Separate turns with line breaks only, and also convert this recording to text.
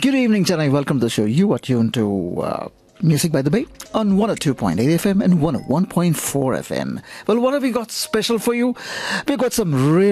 Good evening, Chennai. Welcome to the show. You are tuned to Music by the Bay on 102.8 FM and 101.4 FM. Well, what have we got special for you? We've got some real